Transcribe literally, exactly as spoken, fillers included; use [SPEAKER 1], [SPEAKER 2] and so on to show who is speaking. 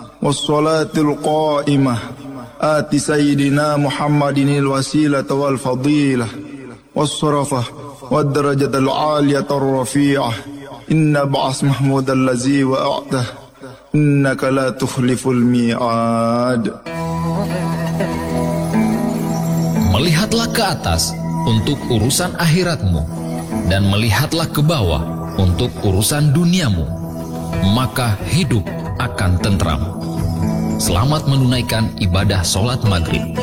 [SPEAKER 1] wassalatul qa'imah ati sayyidina Muhammadinil wasilata wal fadilah wassarafah wad darajatal aliyatar rafi'ah inna ba'as mahmudal lazi wa'atah innaka la tukhliful mi'ad.
[SPEAKER 2] Melihatlah ke atas untuk urusan akhiratmu, dan melihatlah ke bawah untuk urusan duniamu, maka hidup akan tentram. Selamat menunaikan ibadah sholat maghrib.